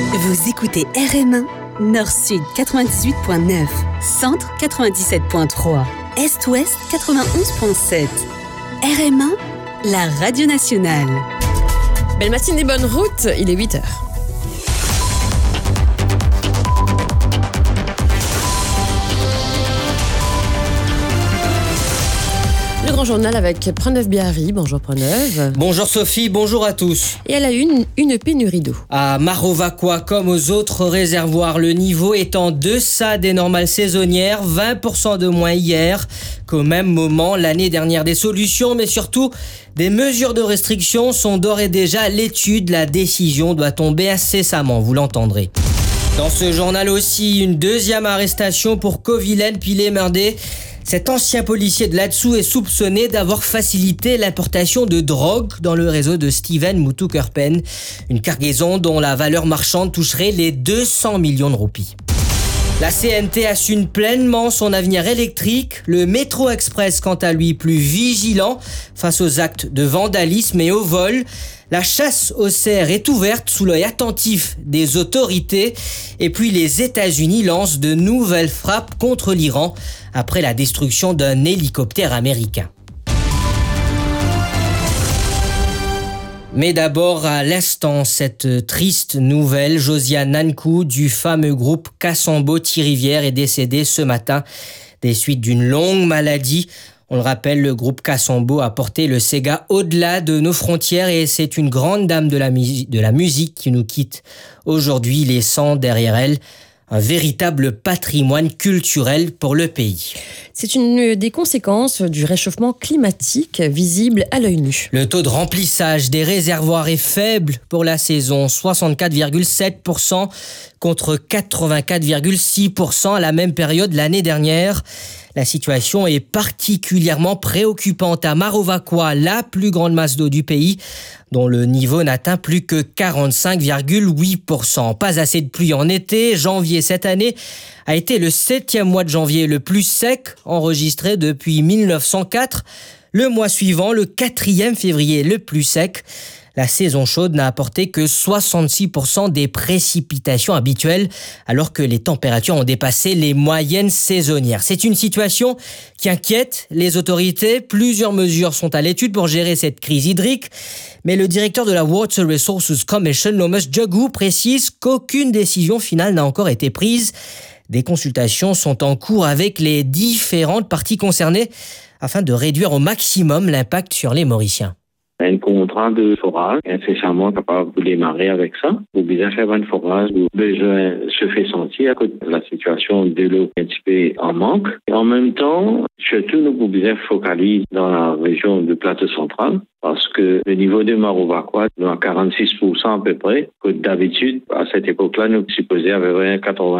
Vous écoutez RM1, Nord-Sud 98.9, Centre 97.3, Est-Ouest 91.7. RM1, la radio nationale. Belle matinée, bonne route, il est 8h. Le grand journal avec Preneuve Biarri. Bonjour Preneuve. Bonjour Sophie, bonjour à tous. Et elle a une pénurie d'eau. À Marovacois, comme aux autres réservoirs, le niveau est en deçà des normales saisonnières, 20% de moins hier qu'au même moment l'année dernière. Des solutions, mais surtout des mesures de restriction sont d'ores et déjà à l'étude. La décision doit tomber incessamment, vous l'entendrez. Dans ce journal aussi, une deuxième arrestation pour Covilaine Pilet-Merdé. Cet ancien policier de là-dessous est soupçonné d'avoir facilité l'importation de drogue dans le réseau de Steven Muthukurpen, une cargaison dont la valeur marchande toucherait les 200 millions de roupies. La CNT assume pleinement son avenir électrique, le Métro Express quant à lui plus vigilant face aux actes de vandalisme et au vol. La chasse aux cerfs est ouverte sous l'œil attentif des autorités. Et puis les États-Unis lancent de nouvelles frappes contre l'Iran après la destruction d'un hélicoptère américain. Mais d'abord, à l'instant, cette triste nouvelle, Josiane Nankou du fameux groupe Kassambo-Thirivière est décédée ce matin des suites d'une longue maladie. On le rappelle, le groupe Kassambo a porté le Sega au-delà de nos frontières et c'est une grande dame de la musique qui nous quitte aujourd'hui, laissant derrière elle un véritable patrimoine culturel pour le pays. C'est une des conséquences du réchauffement climatique visible à l'œil nu. Le taux de remplissage des réservoirs est faible pour la saison, 64,7% contre 84,6% à la même période l'année dernière. La situation est particulièrement préoccupante à Marovacois, la plus grande masse d'eau du pays, dont le niveau n'atteint plus que 45,8%. Pas assez de pluie en été. Janvier cette année a été le 7e mois de janvier le plus sec enregistré depuis 1904. Le mois suivant, le 4e février le plus sec. La saison chaude n'a apporté que 66% des précipitations habituelles, alors que les températures ont dépassé les moyennes saisonnières. C'est une situation qui inquiète les autorités. Plusieurs mesures sont à l'étude pour gérer cette crise hydrique. Mais le directeur de la Water Resources Commission, Lomas Djagou, précise qu'aucune décision finale n'a encore été prise. Des consultations sont en cours avec les différentes parties concernées afin de réduire au maximum l'impact sur les Mauriciens. Un contrat de forage incessamment capable de démarrer avec ça. Pour bien faire un forage, le besoin se fait sentir à cause de la situation de l'eau un petit peu en manque. Et en même temps, surtout nous pouvons bien focaliser dans la région du plateau central parce que le niveau de Marovacois est à 46% à peu près. Que d'habitude, à cette époque-là, nous supposons à peu près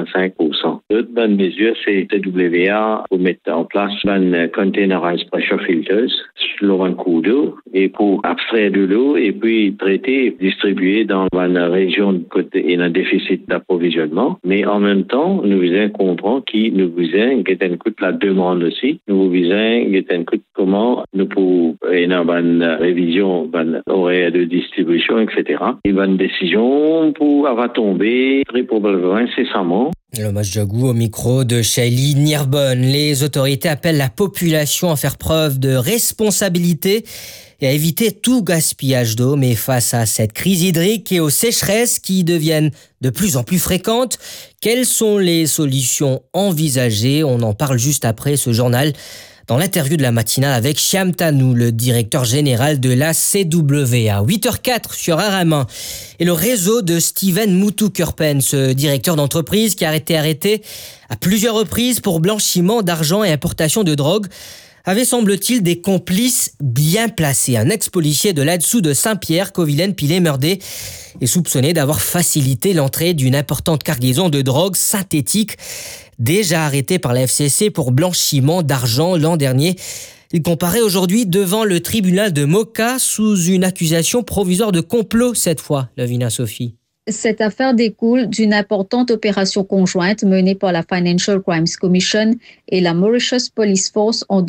85%. L'autre bonne mesure, c'est TWA pour mettre en place un containerized pressure filters sur un cours d'eau et pour abstraire de l'eau et puis traiter, distribuer dans une région de côté et un déficit d'approvisionnement. Mais en même temps, nous faisons comprendre qui nous faisons la demande aussi. Nous faisons comment nous pouvons une révision horaire de distribution, etc. Et une décision pour avoir tombé très probablement incessamment. Lomas Djagou au micro de Shaili Nirbonne. Les autorités appellent la population à faire preuve de responsabilité et à éviter tout gaspillage d'eau. Mais face à cette crise hydrique et aux sécheresses qui deviennent de plus en plus fréquentes, quelles sont les solutions envisagées ? On en parle juste après ce journal dans l'interview de la matinale avec Shyam Tanou, le directeur général de la CWA. 8h04 sur RM1. Et le réseau de Steven Muthukurpen, ce directeur d'entreprise qui a été arrêté à plusieurs reprises pour blanchiment d'argent et importation de drogue, avait, semble-t-il, des complices bien placés. Un ex-policier de là-dessous de Saint-Pierre, Covilaine Pilet-Merdé, est soupçonné d'avoir facilité l'entrée d'une importante cargaison de drogue synthétique, déjà arrêté par la FCC pour blanchiment d'argent l'an dernier. Il comparaît aujourd'hui devant le tribunal de Moka sous une accusation provisoire de complot cette fois, Lavina Sophie. Cette affaire découle d'une importante opération conjointe menée par la Financial Crimes Commission et la Mauritius Police Force en